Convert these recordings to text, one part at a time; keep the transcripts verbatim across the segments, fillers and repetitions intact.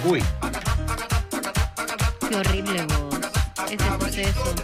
Uy. Qué horrible vos. Ese suceso.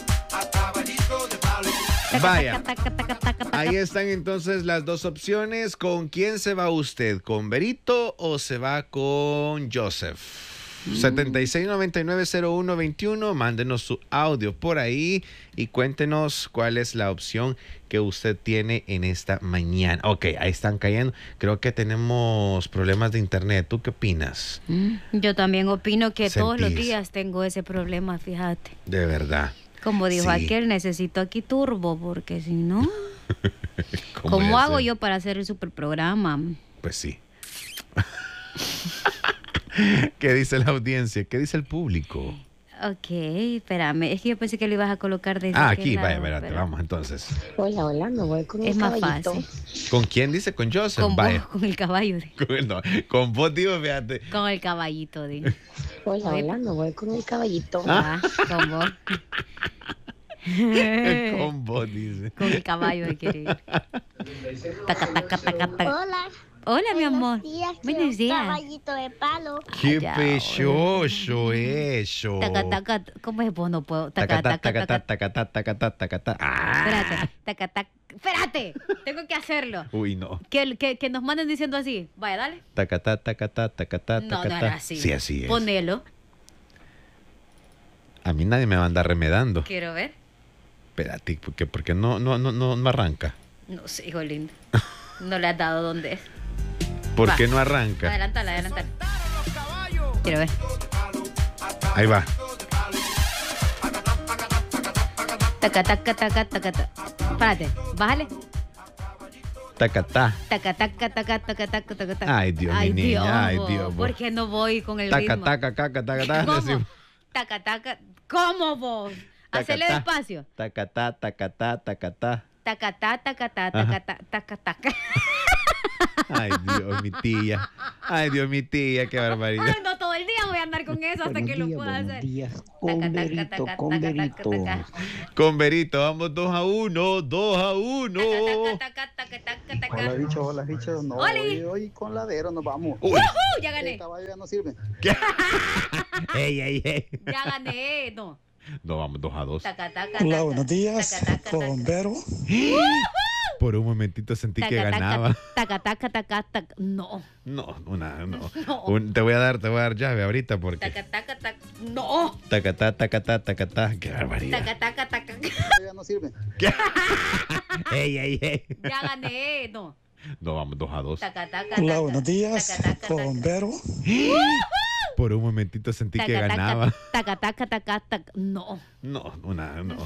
Vaya. Ahí están entonces las dos opciones. ¿Con quién se va usted? ¿Con Berito o se va con Joseph? Mm. setenta y seis noventa y nueve cero uno veintiuno. Mándenos su audio por ahí y cuéntenos cuál es la opción que usted tiene en esta mañana. Ok, ahí están cayendo. Creo que tenemos problemas de internet. ¿Tú qué opinas? Mm. Yo también opino que ¿Sentís? Todos los días tengo ese problema, fíjate. De verdad. Como dijo Sí. aquel, necesito aquí turbo, porque si no... ¿Cómo, ¿Cómo hago hacer? yo para hacer el super programa? Pues sí. ¿Qué dice la audiencia? ¿Qué dice el público? Ok, espérame. Es que yo pensé que lo ibas a colocar desde Ah, aquel aquí, lado, vaya, espérate, pero vamos entonces. Hola, hola, me voy con Es el más caballito. fácil. ¿Con quién dice? ¿Con Joseph? Con Vaya. vos, con el caballo. di. Con, no, con vos digo, fíjate. Con el caballito, di. Hola, hola, me voy con el caballito. Ah, con vos. Con vos, dice. Con el caballo de querer. Taca, taca, taca, taca. Hola. Hola, mi amor. Días, Buenos días. Caballito de palo. Qué ya, pechoso eso. Taca, taca. ¿Cómo es vos? No puedo. Taca, Tacatá, taca, tacatá, taca. tacatá, tacatá, tacatá. Ah. Espérate. Taca, taca. Espérate. Tengo que hacerlo. Uy, no. Que, que, que nos manden diciendo así. Vaya, dale. Tacatá, tacatá, tacatá, No, no tacatá. era así. Sí, así es. Ponelo. A mí nadie me va a andar remedando. Quiero ver. Espérate, porque, porque no, no, no, no, no arranca. No sé, hijo lindo. No le has dado dónde es. ¿Por Va. qué no arranca? Adelántala, adelántala. Quiero ver. Ahí va. Taca, taca, taca, taca, taca. Párate, bájale. Tacatá. Taca, taca, taca, taca, taca, taca, taca. Ay, Dios, mi niña, ay, vos, Dios, vos. ¿por qué no voy con el Taca, ritmo? taca, caca, taca, taca. ¿Cómo? decimos. Taca, taca. ¿Cómo vos? Hacele Tacatá. despacio. Tacatá, tacatá, tacatá. Taca, taca, taca, taca, Ajá. taca, taca, taca. Ay, Dios, mi tía. Ay, Dios, mi tía, qué barbaridad. Ay, no, todo el día voy a andar con eso hasta que lo pueda hacer. días, Taca, con taca, Berito, taca, con taca, Berito. taca, taca. Con Berito, vamos dos a uno, dos a uno. Taca, taca, taca, taca, Hola, taca. bicho, hola, bicho. No, Oli. hoy, hoy con ladero nos vamos. Uy. ¡Uh! Ya El gané. caballo ya no sirve. Ey, ey, ey. Ya gané. No. No, vamos dos a dos. Taca, taca, Hola, taca. buenos días, Taca, taca, con taca. Vero. Por un momentito sentí que Taca, taca, ganaba. Taca, taca, taca, taca. No. No, una, no. No. Un- te voy a dar, te voy a dar llave ahorita porque. Taca, taca, taca. No. Tacatá, tacatá, tacatá. Qué barbaridad. Taca, taca, taca. El caballo ya no sirve. Ey, ey, ey. Ya gané. No. No, vamos dos a dos. Taca, taca, Hola, taca. buenos días, Taca, taca, con taca. Vero. Por un momentito sentí que Taca, taca, ganaba. Taca, taca, taca, taca. No. No, una, no.